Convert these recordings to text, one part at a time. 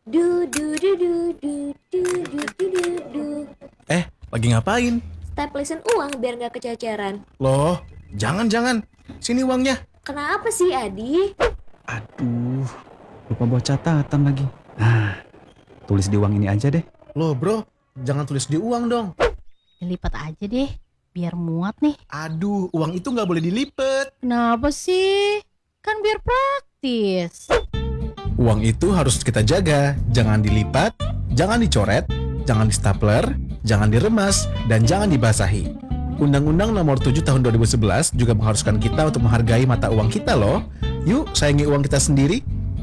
Du du du du du du du du du du. Lagi ngapain? Staplesin uang biar nggak kececeran. Loh, jangan. Sini uangnya. Kenapa sih Adi? Aduh, lupa buat catatan lagi. Tulis di uang ini aja deh. Loh bro, jangan tulis di uang dong. Dilipat aja deh, biar muat nih. Aduh, uang itu nggak boleh dilipet. Kenapa sih? Kan biar praktis. Uang itu harus kita jaga. Jangan dilipat, jangan dicoret, jangan di-stapler, jangan diremas, dan jangan dibasahi. Undang-Undang Nomor 7 Tahun 2011 juga mengharuskan kita untuk menghargai mata uang kita loh. Yuk, sayangi uang kita sendiri.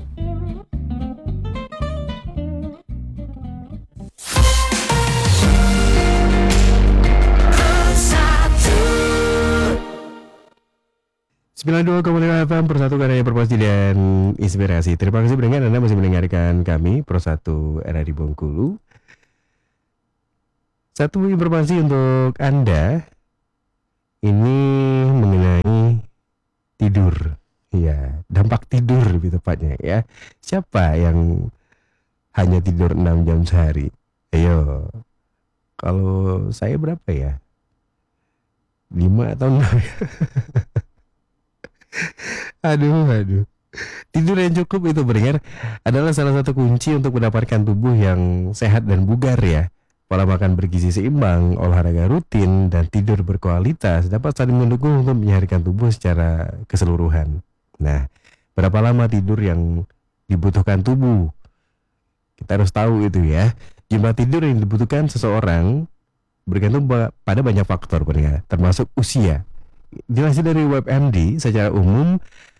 Sembilan dua FM Persatu Karya Berpasti dan Inspirasi. Terima kasih pendengar, Anda masih mendengarkan kami Persatu RRI Bengkulu. Satu informasi untuk Anda, ini mengenai tidur. Ya, dampak tidur lebih tepatnya ya. Siapa yang hanya tidur 6 jam sehari? Ayo. Kalau saya berapa ya? 5 atau 6 ya? Aduh. Tidur yang cukup itu pendengar adalah salah satu kunci untuk mendapatkan tubuh yang sehat dan bugar ya. Pola makan bergizi seimbang, olahraga rutin, dan tidur berkualitas dapat saling mendukung untuk menyehatkan tubuh secara keseluruhan. Nah, berapa lama tidur yang dibutuhkan tubuh? Kita harus tahu itu ya. Jumlah tidur yang dibutuhkan seseorang bergantung pada banyak faktor pendengar, termasuk usia. Dilansir dari WebMD, secara umum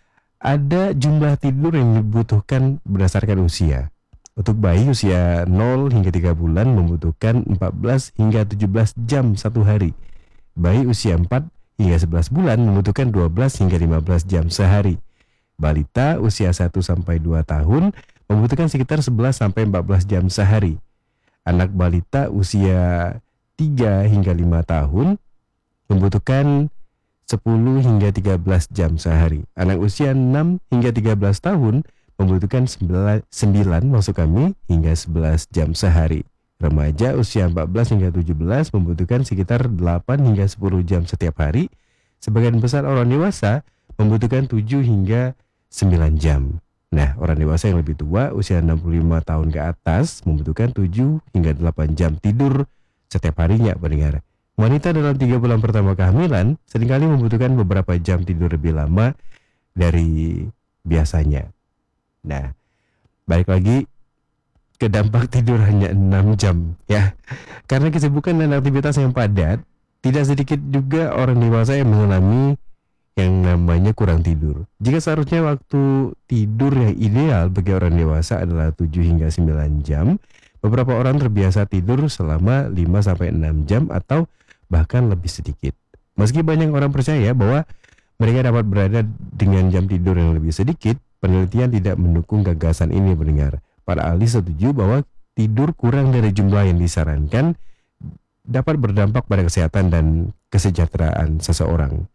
ada jumlah tidur yang dibutuhkan berdasarkan usia. Untuk bayi usia 0 hingga 3 bulan membutuhkan 14 hingga 17 jam satu hari. Bayi usia 4 hingga 11 bulan membutuhkan 12 hingga 15 jam sehari. Balita usia 1 sampai 2 tahun membutuhkan sekitar 11 sampai 14 jam sehari. Anak balita usia 3 hingga 5 tahun membutuhkan 10 hingga 13 jam sehari. Anak usia 6 hingga 13 tahun membutuhkan 9 hingga 11 jam sehari. Remaja usia 14 hingga 17 membutuhkan sekitar 8 hingga 10 jam setiap hari. Sebagian besar orang dewasa membutuhkan 7 hingga 9 jam. Nah, orang dewasa yang lebih tua usia 65 tahun ke atas membutuhkan 7 hingga 8 jam tidur setiap harinya pendengar. Wanita dalam 3 bulan pertama kehamilan seringkali membutuhkan beberapa jam tidur lebih lama dari biasanya. Nah, balik lagi ke dampak tidur hanya 6 jam ya. Karena kesibukan dan aktivitas yang padat, tidak sedikit juga orang dewasa yang mengalami yang namanya kurang tidur. Jika seharusnya waktu tidur yang ideal bagi orang dewasa adalah 7 hingga 9 jam, beberapa orang terbiasa tidur selama 5 sampai 6 jam atau bahkan lebih sedikit. Meski banyak orang percaya bahwa mereka dapat berada dengan jam tidur yang lebih sedikit, penelitian tidak mendukung gagasan ini pendengar. Para ahli setuju bahwa tidur kurang dari jumlah yang disarankan dapat berdampak pada kesehatan dan kesejahteraan seseorang.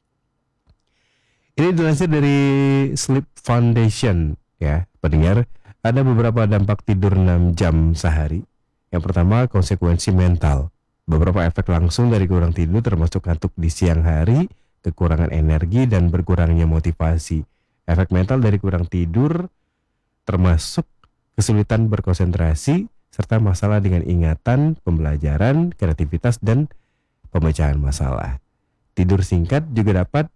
Ini dilansir dari Sleep Foundation ya, pendengar. Ada beberapa dampak tidur 6 jam sehari. Yang pertama, konsekuensi mental. Beberapa efek langsung dari kurang tidur termasuk kantuk di siang hari, kekurangan energi, dan berkurangnya motivasi. Efek mental dari kurang tidur termasuk kesulitan berkonsentrasi, serta masalah dengan ingatan, pembelajaran, kreativitas, dan pemecahan masalah. Tidur singkat juga dapat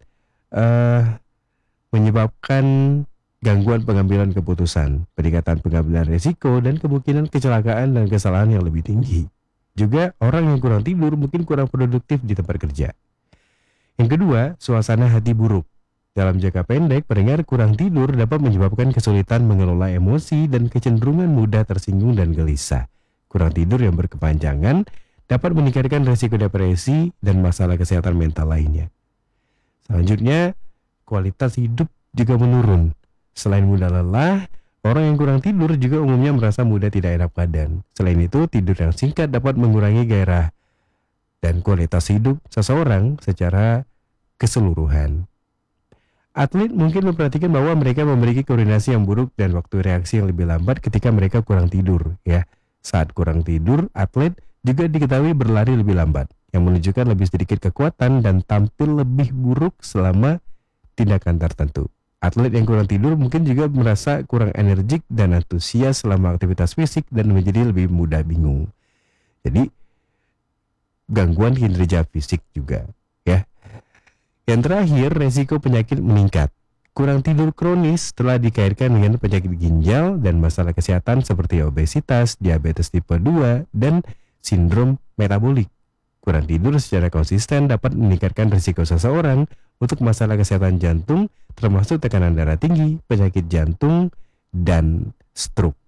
menyebabkan gangguan pengambilan keputusan, peningkatan pengambilan risiko, dan kemungkinan kecelakaan dan kesalahan yang lebih tinggi. Juga orang yang kurang tidur mungkin kurang produktif di tempat kerja. Yang kedua, suasana hati buruk. Dalam jangka pendek, pendengar kurang tidur dapat menyebabkan kesulitan mengelola emosi dan kecenderungan mudah tersinggung dan gelisah. Kurang tidur yang berkepanjangan dapat meningkatkan risiko depresi dan masalah kesehatan mental lainnya. Selanjutnya, kualitas hidup juga menurun. Selain mudah lelah, orang yang kurang tidur juga umumnya merasa mudah tidak enak badan. Selain itu, tidur yang singkat dapat mengurangi gairah dan kualitas hidup seseorang secara keseluruhan. Atlet mungkin memperhatikan bahwa mereka memiliki koordinasi yang buruk dan waktu reaksi yang lebih lambat ketika mereka kurang tidur ya. Saat kurang tidur, atlet juga diketahui berlari lebih lambat, yang menunjukkan lebih sedikit kekuatan dan tampil lebih buruk selama tindakan tertentu. Atlet yang kurang tidur mungkin juga merasa kurang energik dan antusias selama aktivitas fisik dan menjadi lebih mudah bingung. Jadi gangguan kinerja fisik juga ya. Yang terakhir, resiko penyakit meningkat. Kurang tidur kronis telah dikaitkan dengan penyakit ginjal dan masalah kesehatan seperti obesitas, diabetes tipe 2, dan sindrom metabolik. Kurang tidur secara konsisten dapat meningkatkan risiko seseorang untuk masalah kesehatan jantung, termasuk tekanan darah tinggi, penyakit jantung, dan stroke.